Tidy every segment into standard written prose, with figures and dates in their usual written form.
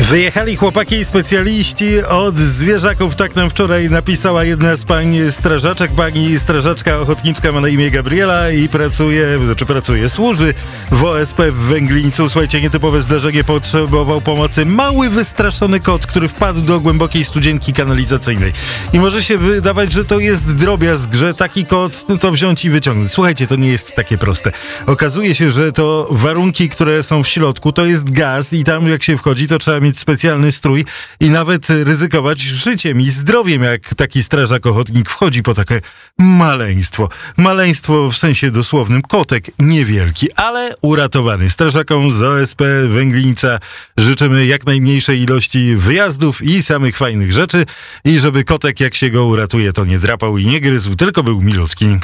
Wyjechali chłopaki specjaliści od zwierzaków, tak nam wczoraj napisała jedna z pań strażaczek. Pani strażaczka ochotniczka ma na imię Gabriela i służy w OSP w Węglińcu. Słuchajcie, nietypowe zdarzenie, potrzebował pomocy mały, wystraszony kot, który wpadł do głębokiej studzienki kanalizacyjnej. I może się wydawać, że to jest drobiazg, że taki kot to wziąć i wyciągnąć. Słuchajcie, to nie jest takie proste. Okazuje się, że to warunki, które są w środku, to jest gaz i tam jak się wchodzi, to trzeba mieć specjalny strój i nawet ryzykować życiem i zdrowiem, jak taki strażak ochotnik wchodzi po takie maleństwo. Maleństwo w sensie dosłownym, kotek niewielki, ale uratowany. Strażakom z OSP Węglińca życzymy jak najmniejszej ilości wyjazdów i samych fajnych rzeczy i żeby kotek, jak się go uratuje, to nie drapał i nie gryzł, tylko był milutki.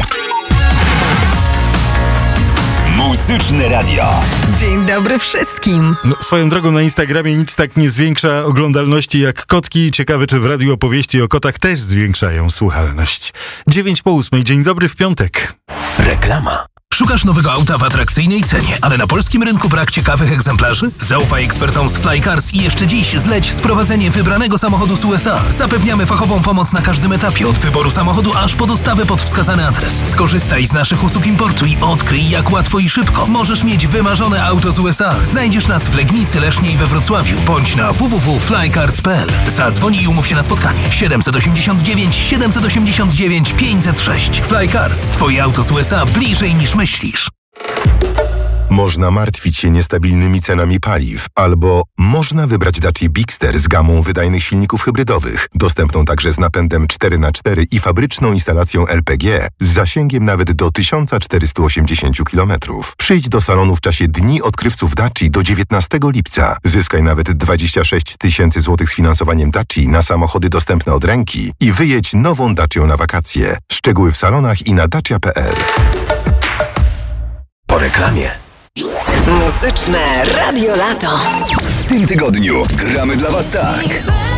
Muzyczne Radio. Dzień dobry wszystkim. Swoją drogą na Instagramie nic tak nie zwiększa oglądalności jak kotki. Ciekawe, czy w radiu opowieści o kotach też zwiększają słuchalność. 9:08. Dzień dobry w piątek. Reklama. Szukasz nowego auta w atrakcyjnej cenie, ale na polskim rynku brak ciekawych egzemplarzy? Zaufaj ekspertom z Flycars i jeszcze dziś zleć sprowadzenie wybranego samochodu z USA. Zapewniamy fachową pomoc na każdym etapie, od wyboru samochodu aż po dostawę pod wskazany adres. Skorzystaj z naszych usług importu i odkryj, jak łatwo i szybko możesz mieć wymarzone auto z USA. Znajdziesz nas w Legnicy, Lesznie i we Wrocławiu. Bądź na www.flycars.pl. Zadzwoń i umów się na spotkanie. 789 506. Flycars. Twoje auto z USA bliżej niż myślisz. Można martwić się niestabilnymi cenami paliw, albo można wybrać Dacia Bigster z gamą wydajnych silników hybrydowych, dostępną także z napędem 4x4 i fabryczną instalacją LPG z zasięgiem nawet do 1480 km. Przyjdź do salonu w czasie Dni Odkrywców Dacia do 19 lipca. Zyskaj nawet 26 000 złotych z finansowaniem Dacia na samochody dostępne od ręki i wyjedź nową Dacią na wakacje. Szczegóły w salonach i na dacia.pl. Po reklamie. Muzyczne Radio Lato. W tym tygodniu gramy dla Was tak.